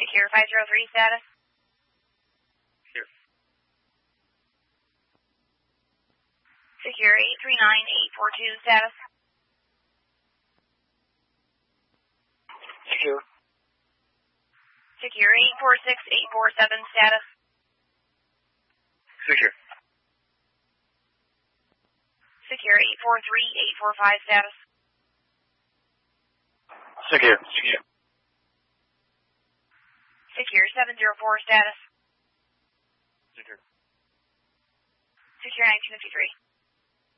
Secure 503 status. Here. Secure 839842 status. Secure. Secure 846847 status. Secure. Secure 843845 status. Secure. Secure. Secure 704 status. Secure. Secure 1953.